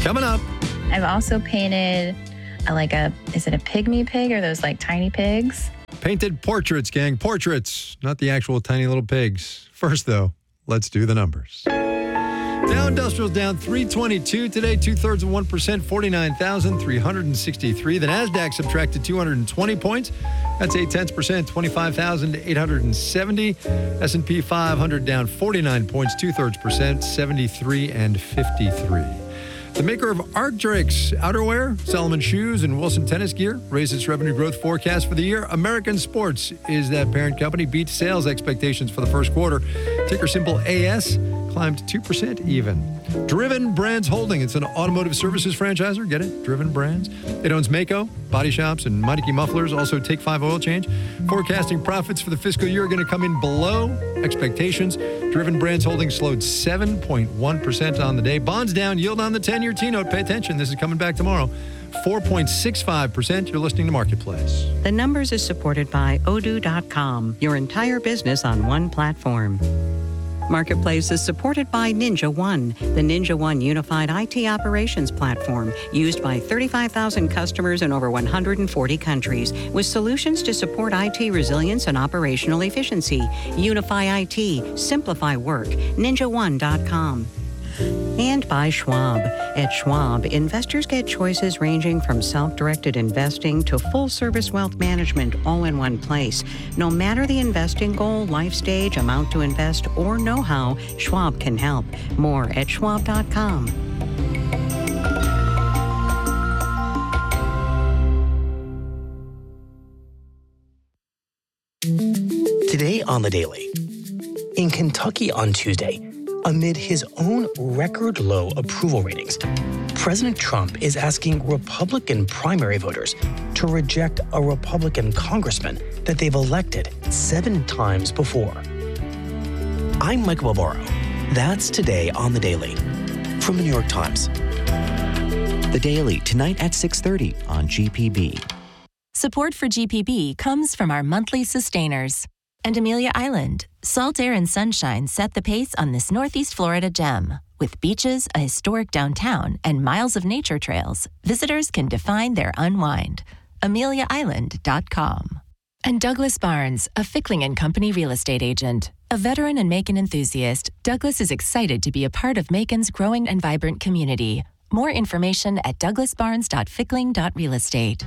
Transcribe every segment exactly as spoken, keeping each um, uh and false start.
Coming up. I've also painted a, like a, is it a pygmy pig or those like tiny pigs? Painted portraits, gang. Portraits, not the actual tiny little pigs. First, though, let's do the numbers. Dow Industrial's down three twenty-two today, two-thirds of one percent, forty-nine thousand three hundred sixty-three. The NASDAQ subtracted two hundred twenty points. That's eight-tenths percent, twenty-five thousand eight hundred seventy. S and P five hundred down forty-nine points, two-thirds percent, seventy-three and fifty-three. The maker of Arc'teryx outerwear, Salomon shoes, and Wilson tennis gear raised its revenue growth forecast for the year. American Sports is that parent company, beat sales expectations for the first quarter. Ticker symbol A S climbed two percent even. Driven Brands Holding, it's an automotive services franchisor. Get it? Driven Brands. It owns Maaco, body shops, and Meineke Mufflers. Also Take five Oil Change. Forecasting profits for the fiscal year are going to come in below expectations. Driven Brands Holding slowed seven point one percent on the day. Bonds down, yield on the ten-year T-note. Pay attention. This is coming back tomorrow. four point six five percent. You're listening to Marketplace. The Numbers is supported by Odoo dot com, your entire business on one platform. Marketplace is supported by Ninja One, the Ninja One unified I T operations platform used by thirty-five thousand customers in over one hundred forty countries with solutions to support I T resilience and operational efficiency. Unify I T, simplify work. Ninja One dot com. And by Schwab. At Schwab, investors get choices ranging from self-directed investing to full-service wealth management all in one place. No matter the investing goal, life stage, amount to invest, or know-how, Schwab can help. More at Schwab dot com. Today on The Daily. In Kentucky on Tuesday, amid his own record low approval ratings, President Trump is asking Republican primary voters to reject a Republican congressman that they've elected seven times before. I'm Michael Barbaro. That's Today on The Daily from The New York Times. The Daily, tonight at six thirty on G P B. Support for G P B comes from our monthly sustainers. And Amelia Island. Salt air and sunshine set the pace on this Northeast Florida gem. With beaches, a historic downtown, and miles of nature trails, visitors can define their unwind. Amelia Island dot com. And Douglas Barnes, a Fickling and Company real estate agent. A veteran and Macon enthusiast, Douglas is excited to be a part of Macon's growing and vibrant community. More information at douglas barnes dot fickling dot real estate.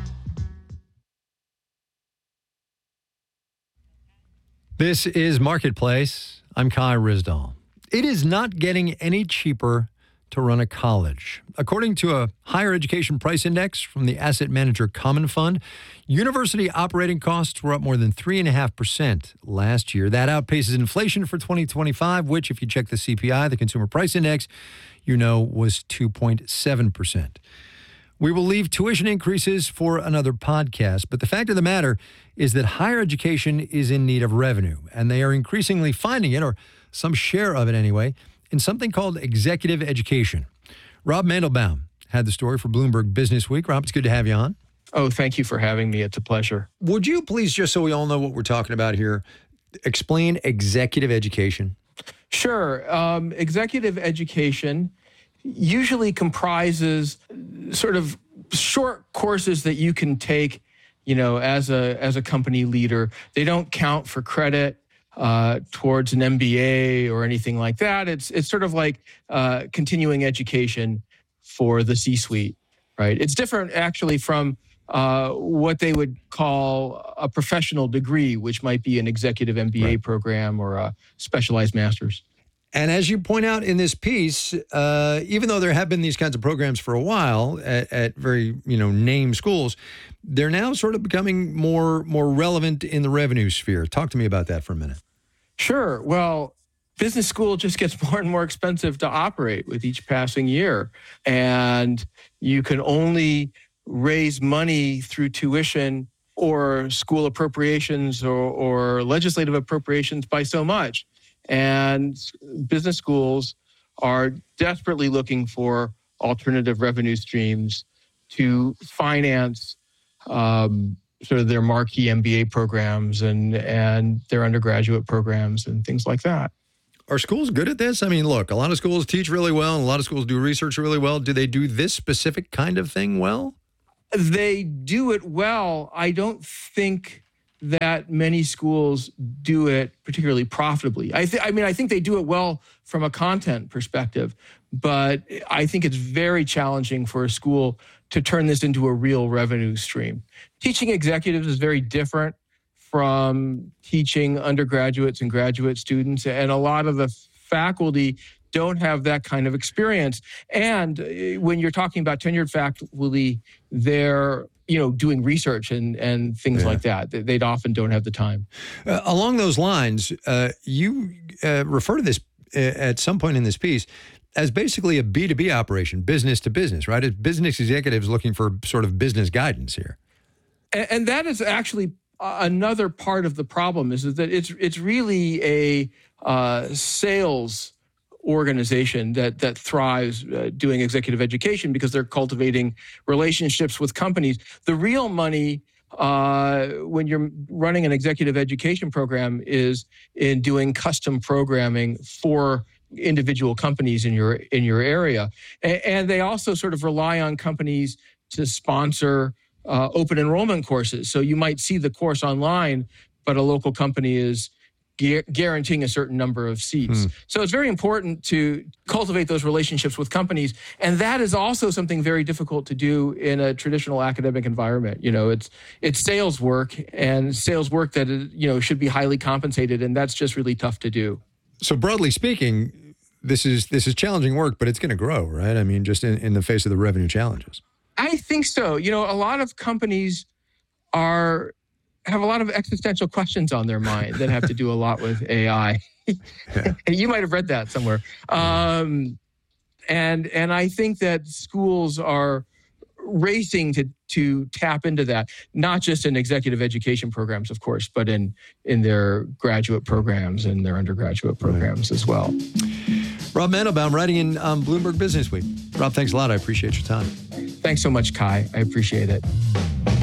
This is Marketplace. I'm Kai Ryssdal. It is not getting any cheaper to run a college. According to a higher education price index from the asset manager Common Fund, university operating costs were up more than three point five percent last year. That outpaces inflation for twenty twenty-five, which, if you check the C P I, the Consumer Price Index, you know was two point seven percent. We will leave tuition increases for another podcast, but the fact of the matter is that higher education is in need of revenue, and they are increasingly finding it, or some share of it anyway, in something called executive education. Rob Mandelbaum had the story for Bloomberg Business Week. Rob, it's good to have you on. Oh, thank you for having me. It's a pleasure. Would you please, just so we all know what we're talking about here, explain executive education? Sure. Um, executive education usually comprises sort of short courses that you can take, you know, as a as a company leader. They don't count for credit uh, towards an M B A or anything like that. It's it's sort of like uh, continuing education for the C-suite, right? It's different actually from uh, what they would call a professional degree, which might be an executive M B A right. program or a specialized master's. And as you point out in this piece, uh, even though there have been these kinds of programs for a while at, at very, you know, name schools, they're now sort of becoming more more relevant in the revenue sphere. Talk to me about that for a minute. Sure. Well, business school just gets more and more expensive to operate with each passing year. And you can only raise money through tuition or school appropriations or, or legislative appropriations by so much. And business schools are desperately looking for alternative revenue streams to finance um, sort of their marquee M B A programs and, and their undergraduate programs and things like that. Are schools good at this? I mean, look, a lot of schools teach really well, and a lot of schools do research really well. Do they do this specific kind of thing well? They do it well. I don't think that many schools do it particularly profitably. I, th- I mean, I think they do it well from a content perspective, but I think it's very challenging for a school to turn this into a real revenue stream. Teaching executives is very different from teaching undergraduates and graduate students, and a lot of the faculty don't have that kind of experience. And when you're talking about tenured faculty, they're you know doing research and and things yeah. like that. They often don't have the time. Uh, along those lines, uh, you uh, refer to this uh, at some point in this piece as basically a B two B operation, business to business, right? It's business executives looking for sort of business guidance here. And, and that is actually another part of the problem is, is that it's it's really a uh, sales organization that that thrives uh, doing executive education because they're cultivating relationships with companies. The real money uh, when you're running an executive education program is in doing custom programming for individual companies in your in your area, and, and they also sort of rely on companies to sponsor Uh, open enrollment courses. So you might see the course online, but a local company is gu- guaranteeing a certain number of seats. Hmm. So it's very important to cultivate those relationships with companies. And that is also something very difficult to do in a traditional academic environment. You know, it's it's sales work and sales work that, you know, should be highly compensated. And that's just really tough to do. So broadly speaking, this is this is challenging work, but it's going to grow, right? I mean, just in, in the face of the revenue challenges. I think so. You know, a lot of companies are have a lot of existential questions on their mind that have to do a lot with A I. Yeah. You might have read that somewhere. Um, and and I think that schools are racing to to tap into that, not just in executive education programs, of course, but in in their graduate programs and their undergraduate programs right. as well. Rob Mandelbaum, writing in um, Bloomberg Business Week. Rob, thanks a lot. I appreciate your time. Thanks so much, Kai. I appreciate it.